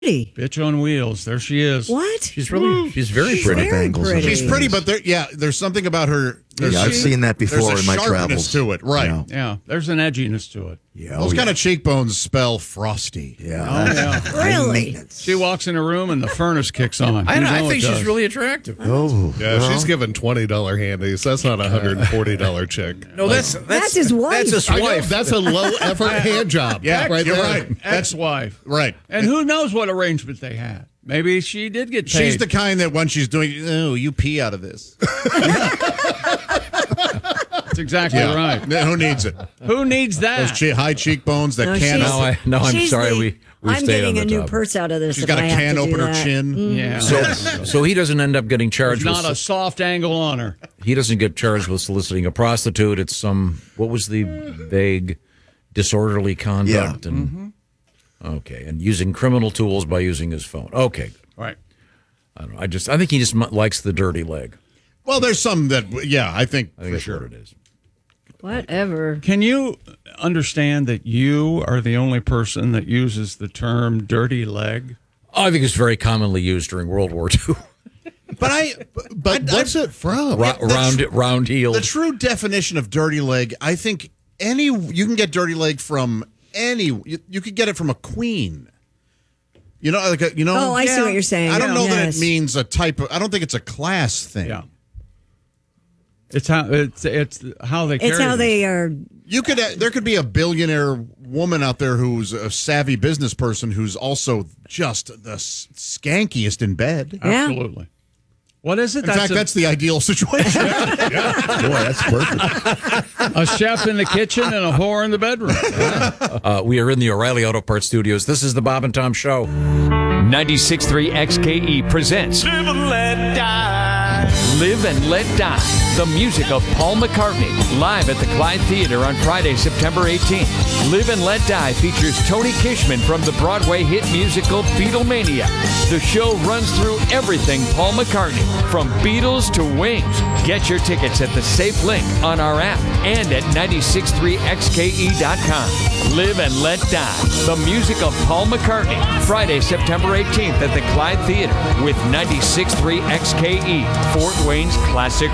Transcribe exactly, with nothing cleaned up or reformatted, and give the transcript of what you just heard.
Bitch on wheels. There she is. What? She's really, she's very She's pretty. very Angles pretty. She's pretty, but there, yeah, there's something about her. Yeah, I've seen that before there's a in my sharpness travels. to it, right? Yeah. Yeah, there's an edginess to it. Yeah, Those oh, kind yeah. of cheekbones spell frosty. Yeah. Oh, yeah. Really? She walks in a room and the furnace kicks on. I, You I know think it she's does. really attractive. Oh, yeah, she's giving twenty dollar handies. That's not a hundred and forty dollar chick. No, that's that's, That's his wife. That's his I know, wife. that's a low effort hand job. Yeah, right you're there. right. Ex-wife. Right. And who knows what arrangement they had? Maybe she did get paid. She's the kind that when she's doing, oh, you pee out of this. That's exactly Yeah. right. Who needs it? Who needs Those that? che- high cheekbones that No, can. she's- No, I, no, I'm She's sorry. the- we we I'm stayed getting on a the new top. purse out of this. She's if got a I have can to do opener that. chin. Yeah. So, so he doesn't end up getting charged. There's with, not a soft angle on her. he doesn't get charged with soliciting a prostitute. It's some what was the vague, disorderly conduct and Mm-hmm. okay, and using criminal tools by using his phone. Okay, Right. I don't know. I just I think he just mu- likes the dirty leg. Well, there's some that, yeah, I think, I think for that's sure. what it is. Whatever. Can you understand that you are the only person that uses the term dirty leg? I think it's very commonly used during World War Two. But I, but What's it from? Ra- round round heeled. The true definition of dirty leg, I think any you can get dirty leg from any. You, you could get it from a queen. You know, like a, you know. Oh, I see what you're saying. I don't know that Yes. it means a type of. I don't think it's a class thing. Yeah. It's how it's it's how they. It's carry how them. they are. You could. There could be a billionaire woman out there who's a savvy business person who's also just the s- skankiest in bed. Yeah. Absolutely. What is it? In fact, a, that's the ideal situation. Boy, that's perfect. a chef in the kitchen and a whore in the bedroom. Uh, we are in the O'Reilly Auto Parts Studios. This is the Bob and Tom Show. ninety-six point three X K E presents Live and Let Die. Live and Let Die. The music of Paul McCartney. Live at the Clyde Theater on Friday, September eighteenth. Live and Let Die features Tony Kishman from the Broadway hit musical Beatlemania. The show runs through everything Paul McCartney, from Beatles to Wings. Get your tickets at the safe link on our app and at nine six three X K E dot com. Live and Let Die. The music of Paul McCartney. Friday, September eighteenth at the Clyde Theater with ninety-six point three X K E, Fort Wayne's classic